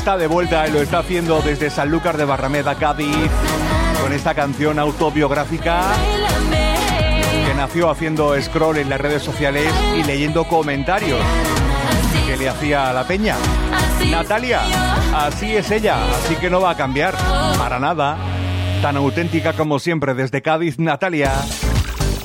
está de vuelta y lo está haciendo desde Sanlúcar de Barrameda, Cádiz, con esta canción autobiográfica que nació haciendo scroll en las redes sociales y leyendo comentarios que le hacía a la peña. Natalia, así es ella, así que no va a cambiar, para nada. Tan auténtica como siempre desde Cádiz, Natalia.